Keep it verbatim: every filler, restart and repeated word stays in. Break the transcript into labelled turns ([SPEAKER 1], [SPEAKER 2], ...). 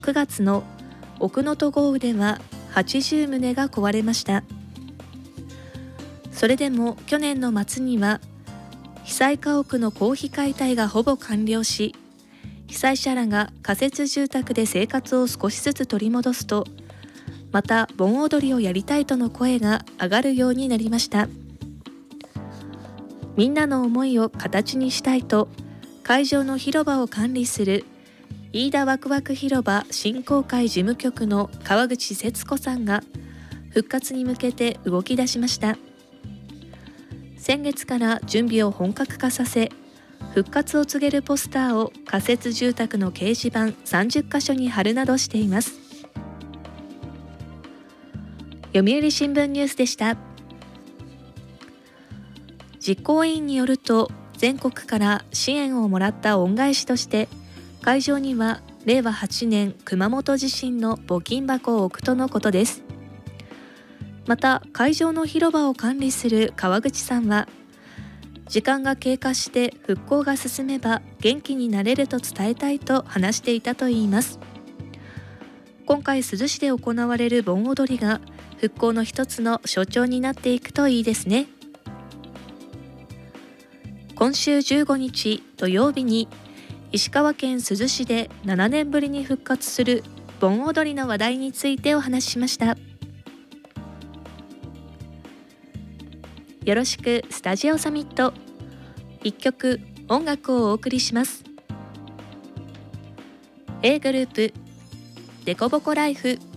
[SPEAKER 1] くがつの奥能登豪雨でははちじゅうとうが壊れました。それでも去年の末には被災家屋の公費解体がほぼ完了し、被災者らが仮設住宅で生活を少しずつ取り戻すと、また盆踊りをやりたいとの声が上がるようになりました。みんなの思いを形にしたいと、会場の広場を管理する飯田わくわく広場振興会事務局の川口節子さんが復活に向けて動き出しました。先月から準備を本格化させ、復活を告げるポスターを仮設住宅の掲示板さんじゅっかしょに貼るなどしています。読売新聞ニュースでした。実行委員によると、全国から支援をもらった恩返しとして会場にはれいわはちねん熊本地震の募金箱を置くとのことです。また会場の広場を管理する川口さんは、時間が経過して復興が進めば元気になれると伝えたいと話していたといいます。今回珠洲市で行われる盆踊りが復興の一つの象徴になっていくといいですね。今週じゅうごにち土曜日に石川県珠洲市でななねんぶりに復活する盆踊りの話題についてお話ししました。よろしくスタジオサミット。一曲音楽をお送りします。 A グループデコボコライフ。